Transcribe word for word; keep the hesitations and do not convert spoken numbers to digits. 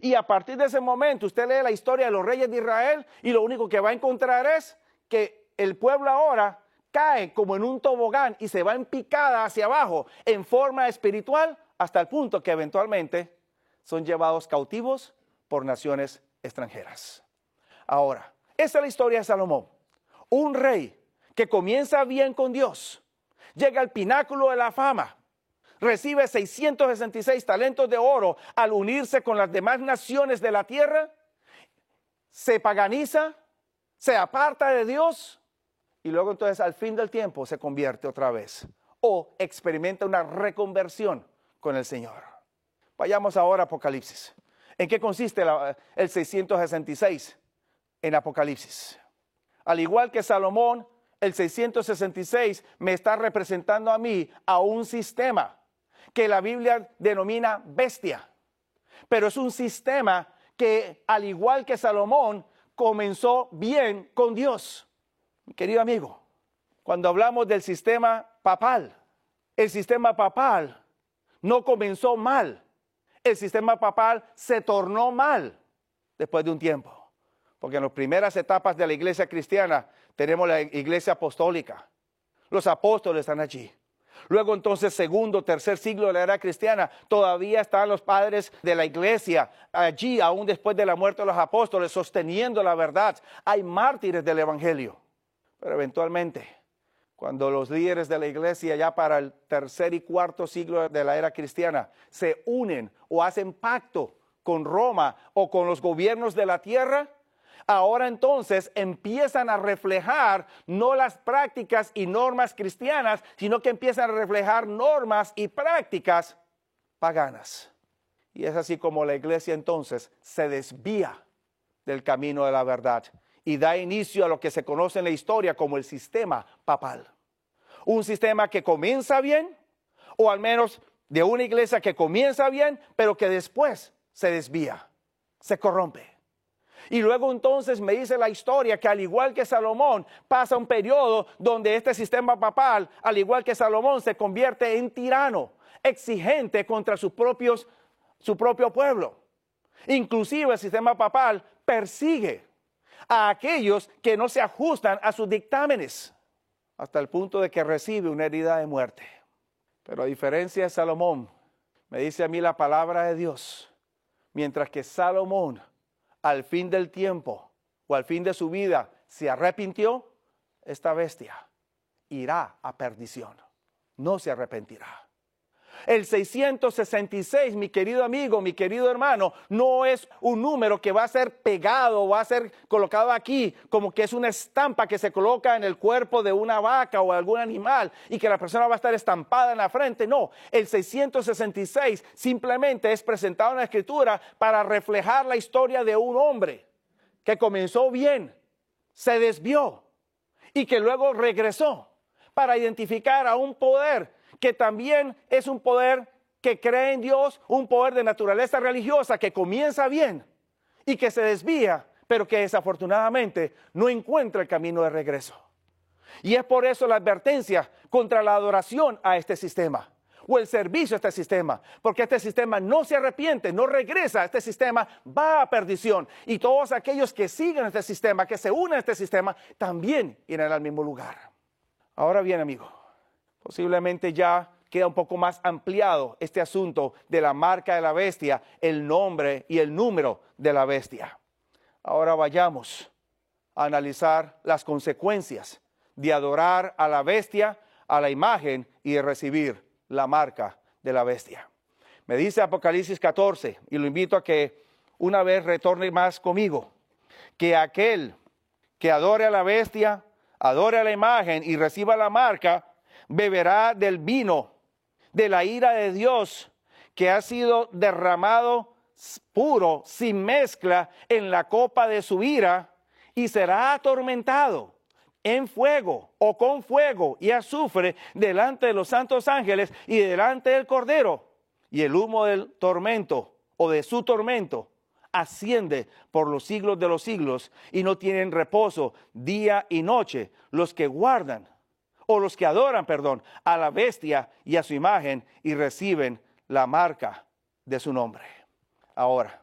Y a partir de ese momento usted lee la historia de los reyes de Israel y lo único que va a encontrar es que el pueblo ahora cae como en un tobogán y se va en picada hacia abajo en forma espiritual hasta el punto que eventualmente son llevados cautivos por naciones extranjeras. Ahora, esa es la historia de Salomón. Un rey que comienza bien con Dios, llega al pináculo de la fama, recibe seiscientos sesenta y seis talentos de oro al unirse con las demás naciones de la tierra, se paganiza, se aparta de Dios y luego entonces al fin del tiempo se convierte otra vez o experimenta una reconversión con el Señor. Vayamos ahora a Apocalipsis. ¿En qué consiste la, el seiscientos sesenta y seis en Apocalipsis? Al igual que Salomón, el seiscientos sesenta y seis me está representando a mí a un sistema que la Biblia denomina bestia. Pero es un sistema que, al igual que Salomón, comenzó bien con Dios. Mi querido amigo, cuando hablamos del sistema papal, el sistema papal no comenzó mal. El sistema papal se tornó mal después de un tiempo. Porque en las primeras etapas de la iglesia cristiana tenemos la iglesia apostólica. Los apóstoles están allí. Luego entonces, segundo, tercer siglo de la era cristiana, todavía están los padres de la iglesia allí, aún después de la muerte de los apóstoles, sosteniendo la verdad. Hay mártires del evangelio. Pero eventualmente, cuando los líderes de la iglesia ya para el tercer y cuarto siglo de la era cristiana se unen o hacen pacto con Roma o con los gobiernos de la tierra, ahora entonces empiezan a reflejar no las prácticas y normas cristianas, sino que empiezan a reflejar normas y prácticas paganas. Y es así como la iglesia entonces se desvía del camino de la verdad y da inicio a lo que se conoce en la historia como el sistema papal. Un sistema que comienza bien, o al menos de una iglesia que comienza bien, pero que después se desvía, se corrompe. Y luego entonces me dice la historia que al igual que Salomón pasa un periodo donde este sistema papal, al igual que Salomón, se convierte en tirano, exigente contra sus propios, su propio pueblo. Inclusive el sistema papal persigue a aquellos que no se ajustan a sus dictámenes, hasta el punto de que recibe una herida de muerte. Pero a diferencia de Salomón, me dice a mí la palabra de Dios, mientras que Salomón al fin del tiempo o al fin de su vida se arrepintió, esta bestia irá a perdición, no se arrepentirá. El seiscientos sesenta y seis, mi querido amigo, mi querido hermano, no es un número que va a ser pegado o va a ser colocado aquí como que es una estampa que se coloca en el cuerpo de una vaca o algún animal y que la persona va a estar estampada en la frente. No, el seiscientos sesenta y seis simplemente es presentado en la Escritura para reflejar la historia de un hombre que comenzó bien, se desvió y que luego regresó para identificar a un poder que también es un poder que cree en Dios, un poder de naturaleza religiosa que comienza bien y que se desvía, pero que desafortunadamente no encuentra el camino de regreso. Y es por eso la advertencia contra la adoración a este sistema o el servicio a este sistema, porque este sistema no se arrepiente, no regresa, este sistema va a perdición y todos aquellos que siguen este sistema, que se unen a este sistema, también irán al mismo lugar. Ahora bien, amigo, posiblemente ya queda un poco más ampliado este asunto de la marca de la bestia, el nombre y el número de la bestia. Ahora vayamos a analizar las consecuencias de adorar a la bestia, a la imagen y de recibir la marca de la bestia. Me dice Apocalipsis catorce, y lo invito a que una vez retorne más conmigo, que aquel que adore a la bestia, adore a la imagen y reciba la marca, beberá del vino de la ira de Dios que ha sido derramado puro, sin mezcla, en la copa de su ira, y será atormentado en fuego o con fuego y azufre delante de los santos ángeles y delante del Cordero. Y el humo del tormento o de su tormento asciende por los siglos de los siglos, y no tienen reposo día y noche los que guardan o los que adoran, perdón, a la bestia y a su imagen y reciben la marca de su nombre. Ahora,